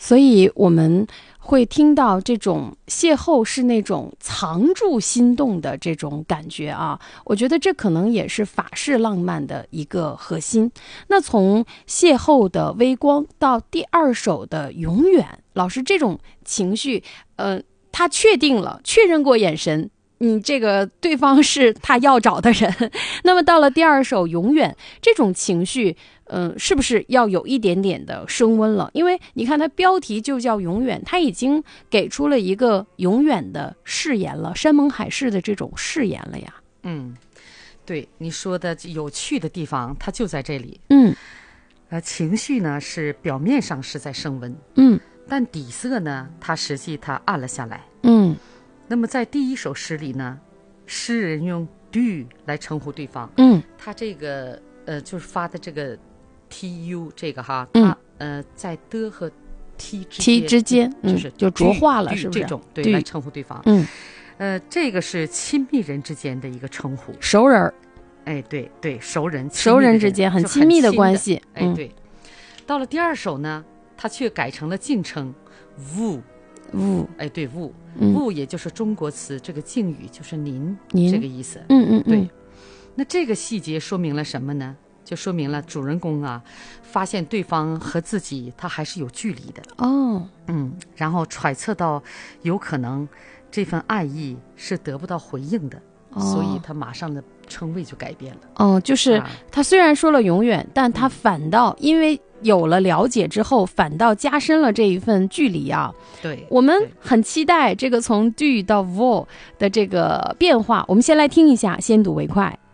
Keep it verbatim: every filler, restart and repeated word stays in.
所以我们会听到这种邂逅是那种藏住心动的这种感觉啊，我觉得这可能也是法式浪漫的一个核心。那从邂逅的微光到第二首的永远，老师这种情绪，呃，他确定了，确认过眼神，你这个对方是他要找的人，那么到了第二首永远，这种情绪嗯、呃，是不是要有一点点的升温了？因为你看它标题就叫永远，它已经给出了一个永远的誓言了，山盟海誓的这种誓言了呀。 嗯，对，你说的有趣的地方它就在这里。 嗯， 呃，情绪呢是表面上是在升温， 嗯，但底色呢它实际它暗了下来。 嗯， 那么在第一首诗里呢，诗人用 du 来称呼对方。 嗯， 他这个呃就是发的这个 tu 这个哈， 嗯、 它呃在的和 t 之 t 之间， 就是、 嗯、就浊化了，是不是？ 这种对来称呼对方。 嗯， 呃，这个是亲密人之间的一个称呼， 熟人。 哎，对对，熟人， 熟人之间很亲密的关系。 哎，对。到了第二首呢，它却改成了敬称 vous。 vous， 哎，对 vous，vous、 嗯、 也就是中国词，这个敬语就是您， 您这个意思。 嗯嗯嗯， 对。那这个细节说明了什么呢？就说明了主人公啊，发现对方和自己他还是有距离的。 哦， 嗯，然后揣测到有可能这份爱意是得不到回应的，哦、所以他马上的称谓就改变了。 哦，就是他虽然说了永远，啊、但他反倒因为有了了解之后，反倒加深了这一份距离啊。 对， 我们很期待这个从 du 到 vous 的这个变化。我们先来听一下，先睹为快。